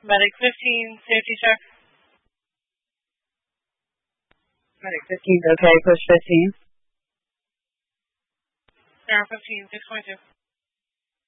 Medic 15, safety check. Medic 15's okay, push 15. Air 15, 6.2.